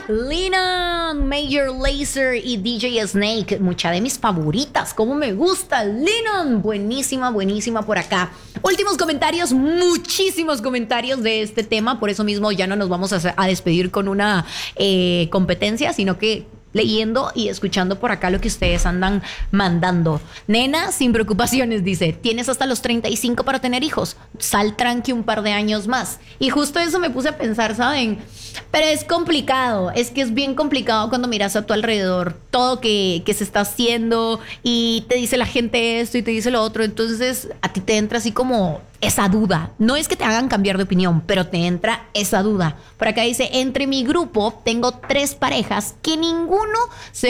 Lennon, Major Lazer y DJ Snake, mucha de mis favoritas, como me gusta Lennon, buenísima, buenísima por acá. Últimos comentarios, muchísimos comentarios de este tema, por eso mismo ya no nos vamos a despedir con una competencia, sino que leyendo y escuchando por acá lo que ustedes andan mandando. Nena, sin preocupaciones, dice, tienes hasta los 35 para tener hijos, sal tranqui un par de años más. Y justo eso me puse a pensar, ¿saben? Pero es complicado, es que es bien complicado cuando miras a tu alrededor todo que se está haciendo y te dice la gente esto y te dice lo otro, entonces a ti te entra así como esa duda. No es que te hagan cambiar de opinión, pero te entra esa duda. Por acá dice, entre mi grupo tengo 3 parejas que ninguno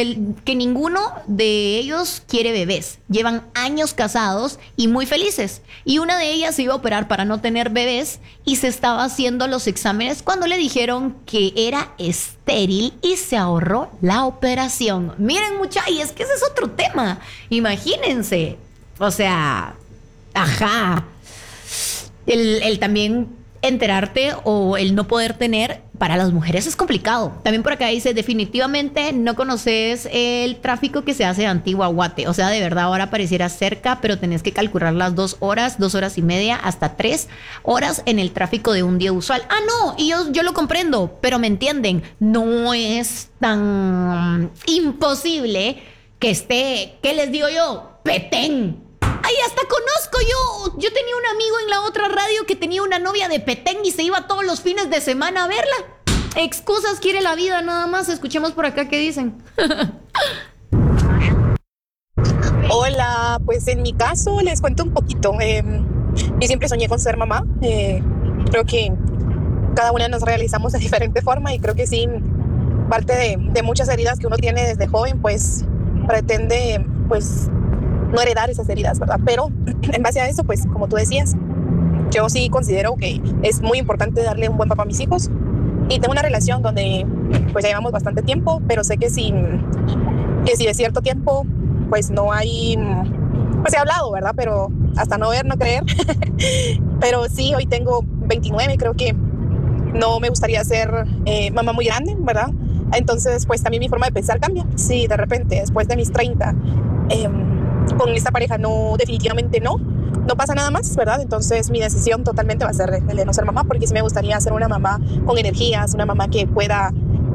de ellos quiere bebés. Llevan años casados y muy felices. Y una de ellas se iba a operar para no tener bebés y se estaba haciendo los exámenes cuando le dijeron que era estéril y se ahorró la operación. Miren, muchachos, y es que ese es otro tema. Imagínense. O sea, ajá. El también enterarte o el no poder tener para las mujeres es complicado. También por acá dice, definitivamente no conoces el tráfico que se hace de Antigua a Guate. O sea, de verdad ahora pareciera cerca, pero tenés que calcular las 2 horas, 2 horas y media, hasta 3 horas en el tráfico de un día usual. Ah, no, y yo lo comprendo, pero me entienden, no es tan imposible que esté, ¿qué les digo yo? Petén. Ay, hasta conozco yo tenía un amigo en la otra radio que tenía una novia de Petén y se iba todos los fines de semana a verla. Excusas quiere la vida nada más. Escuchemos por acá qué dicen. Hola, pues en mi caso les cuento un poquito. Yo siempre soñé con ser mamá. Creo que cada una nos realizamos de diferente forma y creo que sí, parte de muchas heridas que uno tiene desde joven, pues pretende pues no heredar esas heridas, ¿verdad? Pero en base a eso, pues como tú decías, yo sí considero que es muy importante darle un buen papá a mis hijos y tengo una relación donde pues ya llevamos bastante tiempo, pero sé que si de cierto tiempo pues no hay, pues he hablado, ¿verdad? Pero hasta no ver, no creer. Pero sí, hoy tengo 29, creo que no me gustaría ser mamá muy grande, ¿verdad? Entonces pues también mi forma de pensar cambia. Si de repente después de mis 30 con esta pareja definitivamente no pasa nada más, ¿verdad? Entonces mi decisión totalmente va a ser el de no ser mamá, porque sí me gustaría ser una mamá con energías, una mamá que pueda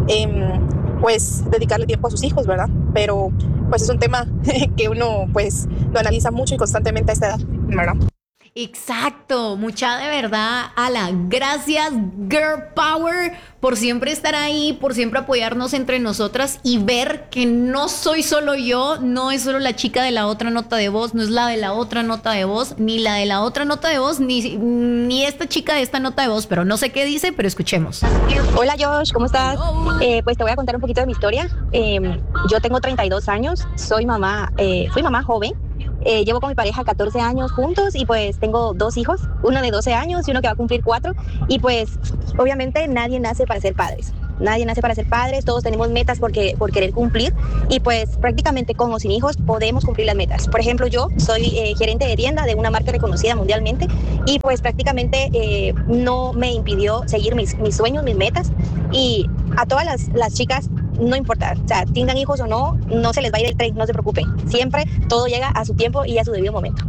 pues dedicarle tiempo a sus hijos, ¿verdad? Pero pues es un tema que uno pues lo analiza mucho y constantemente a esta edad, ¿verdad? Exacto, mucha de verdad, Ala, gracias Girl Power por siempre estar ahí, por siempre apoyarnos entre nosotras y ver que no soy solo yo, no es solo la chica de la otra nota de voz, no es la de la otra nota de voz, ni la de la otra nota de voz, ni esta chica de esta nota de voz, pero no sé qué dice, pero escuchemos. Hola Josh, ¿cómo estás? Pues te voy a contar un poquito de mi historia. Yo tengo 32 años, soy mamá, fui mamá joven. Llevo con mi pareja 14 años juntos y pues tengo 2 hijos, uno de 12 años y uno que va a cumplir 4. Y pues obviamente nadie nace para ser padres. Nadie nace para ser padres, todos tenemos metas por querer cumplir y pues prácticamente con o sin hijos podemos cumplir las metas. Por ejemplo, yo soy gerente de tienda de una marca reconocida mundialmente y pues prácticamente no me impidió seguir mis sueños, mis metas, y a todas las chicas no importa, o sea, tengan hijos o no, no se les va a ir el tren, no se preocupen. Siempre todo llega a su tiempo y a su debido momento.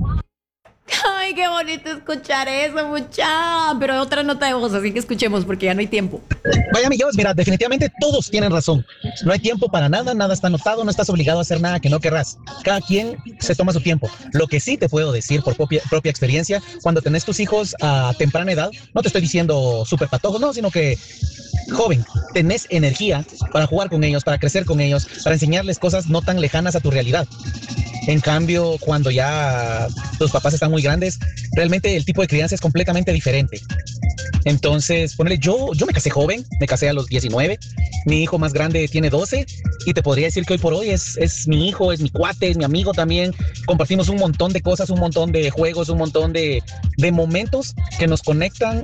Ay, qué bonito escuchar eso, mucha. Pero otra nota de voz, así que escuchemos porque ya no hay tiempo. Vaya, amigos, mira, definitivamente todos tienen razón. No hay tiempo para nada, nada está anotado, no estás obligado a hacer nada que no querrás. Cada quien se toma su tiempo. Lo que sí te puedo decir por propia experiencia, cuando tenés tus hijos a temprana edad, no te estoy diciendo súper patojos, no, sino que joven, tenés energía para jugar con ellos, para crecer con ellos, para enseñarles cosas no tan lejanas a tu realidad. En cambio, cuando ya tus papás están muy grandes, realmente el tipo de crianza es completamente diferente. Entonces, ponele, yo me casé joven, me casé a los 19, mi hijo más grande tiene 12 y te podría decir que hoy por hoy es mi hijo, es mi cuate, es mi amigo también. Compartimos un montón de cosas, un montón de juegos, un montón de momentos que nos conectan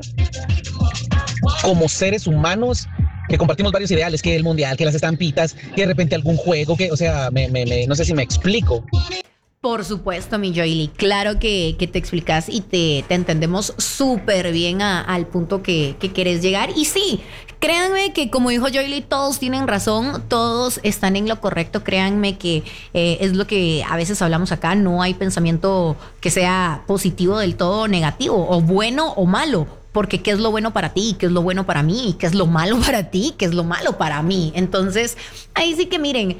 como seres humanos, que compartimos varios ideales, que el mundial, que las estampitas, que de repente algún juego, que, o sea, no sé si me explico. Por supuesto, mi Joely, claro que te explicas y te entendemos súper bien al punto que quieres llegar. Y sí, Créanme que, como dijo Joely, todos tienen razón, todos están en lo correcto. Créanme que es lo que a veces hablamos acá. No hay pensamiento que sea positivo del todo negativo, o bueno o malo. Porque qué es lo bueno para ti, qué es lo bueno para mí, qué es lo malo para ti, qué es lo malo para mí. Entonces, ahí sí que miren,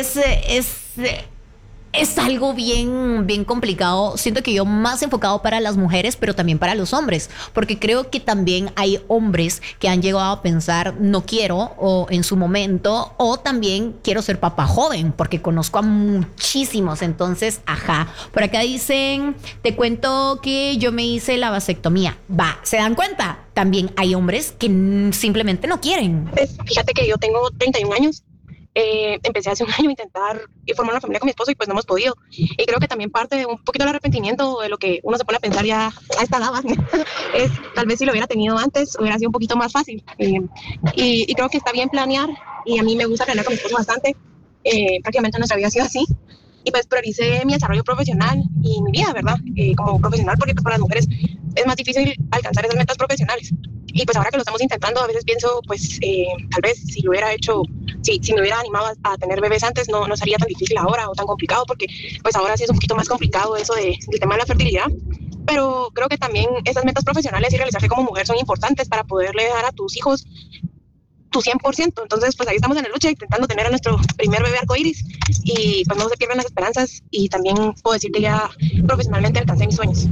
es algo bien complicado. Siento que yo más enfocado para las mujeres, pero también para los hombres, porque creo que también hay hombres que han llegado a pensar no quiero, o en su momento, o también quiero ser papá joven, porque conozco a muchísimos. Entonces, ajá, por acá dicen, te cuento que yo me hice la vasectomía. Va, ¿se dan cuenta? También hay hombres que simplemente no quieren. Pues, fíjate que yo tengo 31 años. Empecé hace un año a intentar formar una familia con mi esposo y pues no hemos podido. Y creo que también parte de un poquito del arrepentimiento de lo que uno se pone a pensar ya a esta edad es tal vez si lo hubiera tenido antes hubiera sido un poquito más fácil. Y creo que está bien planear, y a mí me gusta planear con mi esposo bastante. Prácticamente nuestra vida ha sido así. Y pues prioricé mi desarrollo profesional y mi vida, ¿verdad? Como profesional, porque pues, para las mujeres es más difícil alcanzar esas metas profesionales. Y pues ahora que lo estamos intentando, a veces pienso, pues tal vez si lo hubiera hecho, si me hubiera animado a tener bebés antes, no sería tan difícil ahora o tan complicado, porque pues ahora sí es un poquito más complicado eso del tema de la fertilidad. Pero creo que también esas metas profesionales y realizarse como mujer son importantes para poderle dar a tus hijos tu 100%. Entonces, pues ahí estamos en la lucha intentando tener a nuestro primer bebé arcoíris, y pues no se pierdan las esperanzas, y también puedo decir que ya profesionalmente alcancé mis sueños.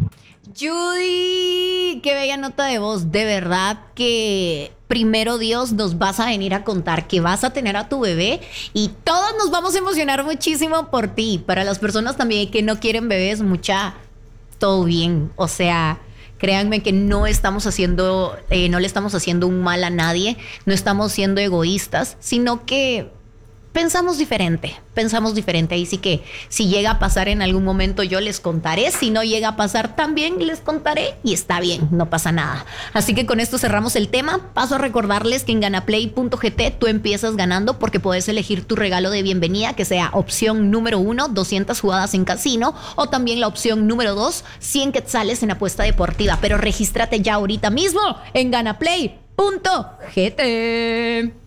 Judy, qué bella nota de voz. De verdad que primero Dios nos vas a venir a contar que vas a tener a tu bebé, y todos nos vamos a emocionar muchísimo por ti. Para las personas también que no quieren bebés, todo bien. O sea, créanme que no le estamos haciendo un mal a nadie, no estamos siendo egoístas, sino que pensamos diferente. Ahí sí que si llega a pasar en algún momento yo les contaré, si no llega a pasar también les contaré, y está bien, no pasa nada. Así que con esto cerramos el tema. Paso a recordarles que en ganaplay.gt tú empiezas ganando, porque puedes elegir tu regalo de bienvenida, que sea opción número 1, 200 jugadas en casino, o también la opción número 2, 100 quetzales en apuesta deportiva. Pero regístrate ya ahorita mismo en ganaplay.gt.